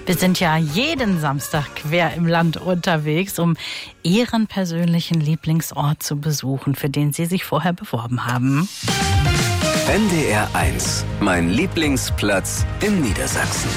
Wir sind ja jeden Samstag quer im Land unterwegs, um Ihren persönlichen Lieblingsort zu besuchen, für den Sie sich vorher beworben haben. NDR 1, mein Lieblingsplatz in Niedersachsen.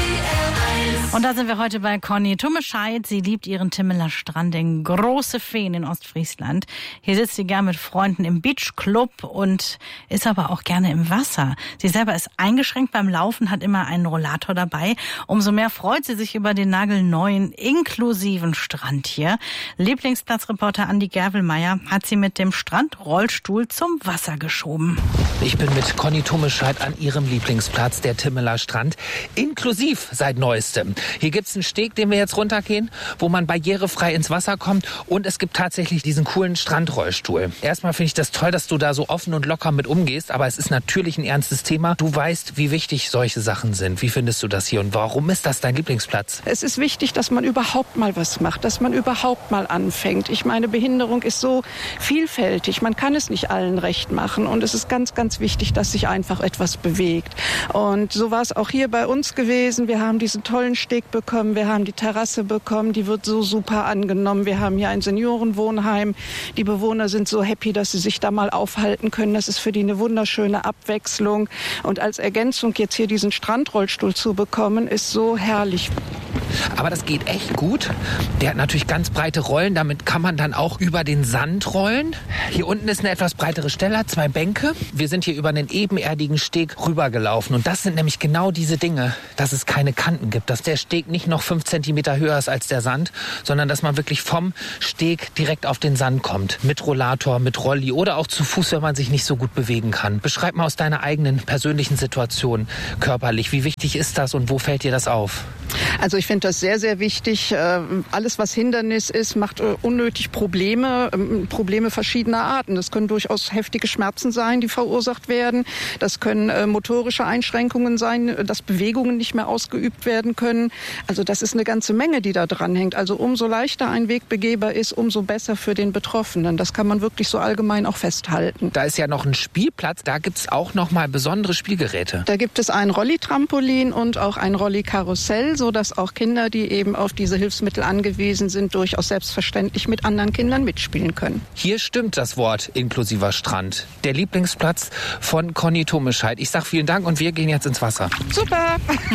Und da sind wir heute bei Conny Tummescheid. Sie liebt ihren Timmeler Strand in Große Feen in Ostfriesland. Hier sitzt sie gern mit Freunden im Beachclub und ist aber auch gerne im Wasser. Sie selber ist eingeschränkt beim Laufen, hat immer einen Rollator dabei. Umso mehr freut sie sich über den nagelneuen, inklusiven Strand hier. Lieblingsplatzreporter Andi Gervelmeier hat sie mit dem Strandrollstuhl zum Wasser geschoben. Ich bin mit Conny Tummescheid an ihrem Lieblingsplatz, der Timmeler Strand, inklusiv seit Neuestem. Hier gibt's einen Steg, den wir jetzt runtergehen, wo man barrierefrei ins Wasser kommt. Und es gibt tatsächlich diesen coolen Strandrollstuhl. Erstmal finde ich das toll, dass du da so offen und locker mit umgehst. Aber es ist natürlich ein ernstes Thema. Du weißt, wie wichtig solche Sachen sind. Wie findest du das hier und warum ist das dein Lieblingsplatz? Es ist wichtig, dass man überhaupt mal was macht, dass man überhaupt mal anfängt. Ich meine, Behinderung ist so vielfältig. Man kann es nicht allen recht machen. Und es ist ganz, ganz wichtig, dass sich einfach etwas bewegt. Und so war es auch hier bei uns gewesen. Wir haben diesen tollen Steg bekommen, wir haben die Terrasse bekommen, die wird so super angenommen. Wir haben hier ein Seniorenwohnheim. Die Bewohner sind so happy, dass sie sich da mal aufhalten können. Das ist für die eine wunderschöne Abwechslung. Und als Ergänzung jetzt hier diesen Strandrollstuhl zu bekommen, ist so herrlich. Aber das geht echt gut. Der hat natürlich ganz breite Rollen. Damit kann man dann auch über den Sand rollen. Hier unten ist eine etwas breitere Stelle, 2 Bänke. Wir sind hier über einen ebenerdigen Steg rübergelaufen. Und das sind nämlich genau diese Dinge, dass es keine Kanten gibt. Dass der Steg nicht noch 5 Zentimeter höher ist als der Sand, sondern dass man wirklich vom Steg direkt auf den Sand kommt. Mit Rollator, mit Rolli oder auch zu Fuß, wenn man sich nicht so gut bewegen kann. Beschreib mal aus deiner eigenen persönlichen Situation körperlich. Wie wichtig ist das und wo fällt dir das auf? Also ich finde das sehr, sehr wichtig. Alles, was Hindernis ist, macht unnötig Probleme. Probleme verschiedener Arten. Das können durchaus heftige Schmerzen sein, die verursacht werden. Das können motorische Einschränkungen sein, dass Bewegungen nicht mehr ausgeübt werden können. Also das ist eine ganze Menge, die da dran hängt. Also umso leichter ein Weg begehbar ist, umso besser für den Betroffenen. Das kann man wirklich so allgemein auch festhalten. Da ist ja noch ein Spielplatz. Da gibt es auch noch mal besondere Spielgeräte. Da gibt es ein Rolli-Trampolin und auch ein Rolli-Karussell, sodass auch Kinder, die eben auf diese Hilfsmittel angewiesen sind, durchaus selbstverständlich mit anderen Kindern mitspielen können. Hier stimmt das Wort inklusiver Strand. Der Lieblingsplatz von Conny Tummescheid. Ich sag vielen Dank und wir gehen jetzt ins Wasser. Super!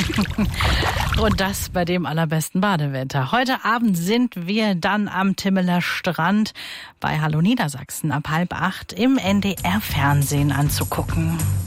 Und das bei dem allerbesten Badewetter. Heute Abend sind wir dann am Timmeler Strand bei Hallo Niedersachsen ab 7:30 im NDR-Fernsehen anzugucken.